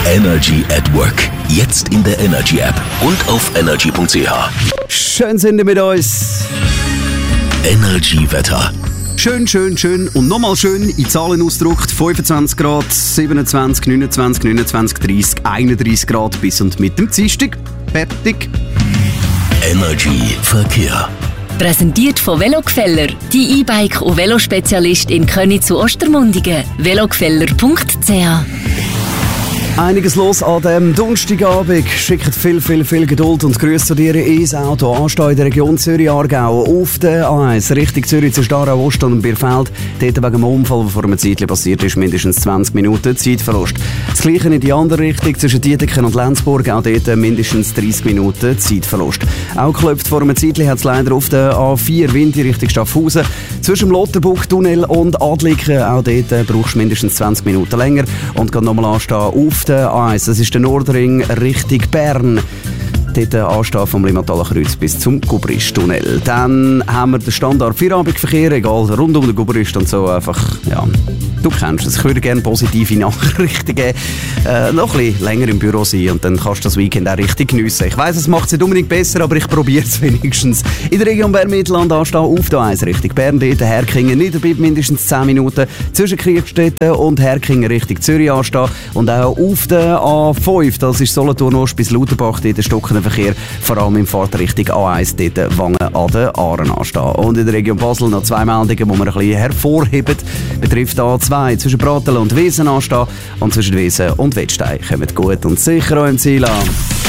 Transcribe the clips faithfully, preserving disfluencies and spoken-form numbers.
Energy at Work. Jetzt in der Energy App und auf energy punkt c h. Schön sind ihr mit uns. Energy Wetter. Schön, schön, schön und nochmal schön in Zahlen ausgedrückt. fünfundzwanzig Grad, siebenundzwanzig, neunundzwanzig, neunundzwanzig, dreißig, einunddreißig Grad bis und mit dem Dienstag. Fertig. Energy Verkehr. Präsentiert von Velogefeller, die E-Bike- und Velospezialist in Köniz zu Ostermundigen. velogefeller punkt c h. Einiges los an diesem Donnerstagabend. Schickt viel, viel, viel Geduld und Grüße zu dir ins Auto. Anstehen in der Region Zürich-Aargau auf der A eins Richtung Zürich zwischen Aarau Ost und Bierfeld. Dort wegen dem Unfall, der vor einer Zeit passiert ist, mindestens zwanzig Minuten Zeitverlust. Das Gleiche in die andere Richtung zwischen Dietikon und Lenzburg. Auch dort mindestens dreißig Minuten Zeitverlust. Auch geklopft vor einer Zeit hat es leider auf der A vier Wind in Richtung Schaffhausen. Zwischen dem Lotterbuchtunnel und Adliken. Auch dort brauchst du mindestens zwanzig Minuten länger. Und kann nochmal anstehen auf der A eins. Das ist der Nordring Richtung Bern. Dort anstehen vom Limmathaler Kreuz bis zum Gubrist-Tunnel. Dann haben wir den Standard-Feierabendverkehr, egal, rund um den Gubrist und so einfach, ja, du kennst es. Ich würde gerne positive Nachrichten geben. Äh, noch ein bisschen länger im Büro sein und dann kannst du das Weekend auch richtig geniessen. Ich weiss, es macht es nicht unbedingt besser, aber ich probiere es wenigstens. In der Region Bern-Mittelland anstehen auf der A eins Richtung Bern, dort Herkingen, Niederbipp mindestens zehn Minuten, zwischen Kriegstetten und Herkingen Richtung Zürich anstehen und auch auf der A fünf, das ist Solothurn Ost bis Lauterbach, dort stockender Verkehr, vor allem im Fahrtrichtung A eins, dort Wangen an den Aaren anstehen. Und in der Region Basel noch zwei Meldungen, die wir ein bisschen hervorheben. Betrifft A zwei zwischen Bratelen und Wiesen anstehen und zwischen Wiesen und Wettstein. Kommt gut und sicher auch im Ziel an.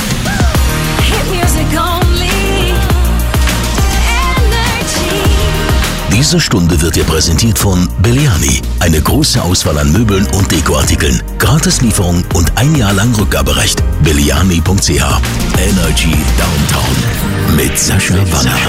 Diese Stunde wird dir präsentiert von Belliani. Eine große Auswahl an Möbeln und Dekoartikeln. Gratislieferung und ein Jahr lang Rückgaberecht. belliani punkt c h. Energy Downtown mit Sascha Wanner.